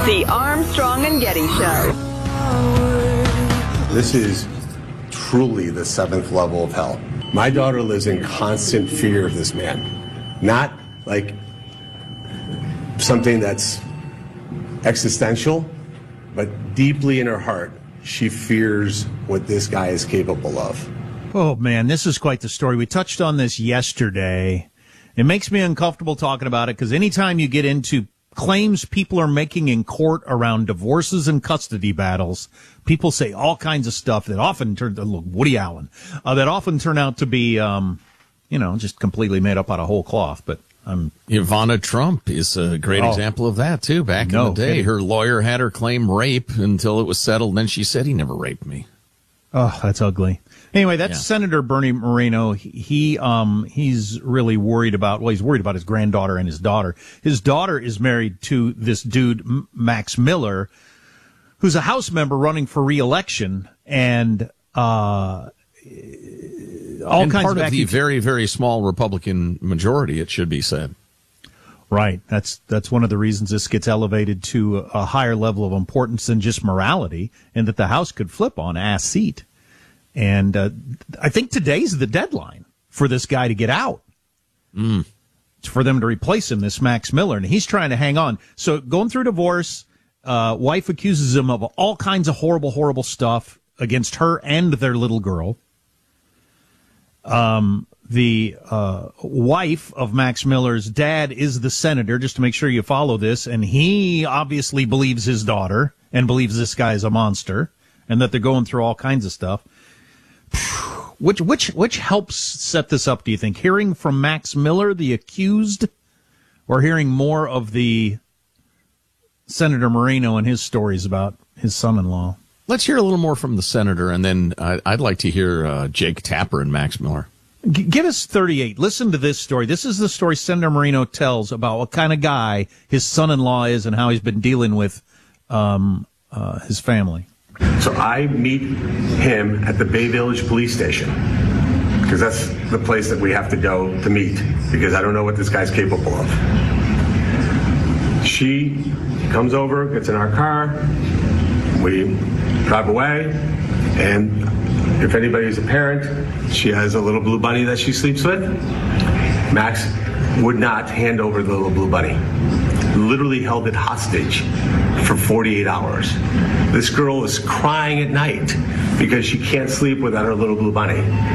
The Armstrong and Getty Show. This is truly the seventh level of hell. My daughter lives in constant fear of this man. Not like something that's existential, but deeply in her heart, she fears what this guy is capable of. Oh, man, this is quite the story. We touched on this yesterday. It makes me uncomfortable talking about it because anytime you get into claims people are making in court around divorces and custody battles, people say all kinds of stuff that often turn to Woody Allen, that often turn out to be, just completely made up out of whole cloth. But Ivana Trump is a great example of that too. Back in the day, kidding. her lawyer had her claim rape until it was settled. Then she said he never raped me. Oh, that's ugly. Anyway, that's Senator Bernie Moreno. He's really worried about, he's worried about his granddaughter and his daughter. His daughter is married to this dude, Max Miller, who's a House member running for re-election, and all kinds part of the very, very small Republican majority, it should be said. Right. That's one of the reasons this gets elevated to a higher level of importance than just morality, and that the House could flip on a seat. And I think today's the deadline for this guy to get out. For them to replace him, this Max Miller. And he's trying to hang on. So going through divorce, wife accuses him of all kinds of horrible, horrible stuff against her and their little girl. The wife of Max Miller's dad is the senator, just to make sure you follow this. And he obviously believes his daughter and believes this guy is a monster and that they're going through all kinds of stuff. Which helps set this up, do you think? Hearing from Max Miller, the accused, or hearing more of the Senator Moreno and his stories about his son-in-law? Let's hear a little more from the senator, and then I'd like to hear Jake Tapper and Max Miller. Give us 38. Listen to this story. This is the story Senator Moreno tells about what kind of guy his son-in-law is and how he's been dealing with his family. So I meet him at the Bay Village Police Station because that's the place that we have to go to meet because I don't know what this guy's capable of. She comes over, gets in our car, we drive away, and if anybody's a parent, she has a little blue bunny that she sleeps with. Max would not hand over the little blue bunny. Literally held it hostage for 48 hours. This girl is crying at night because she can't sleep without her little blue bunny.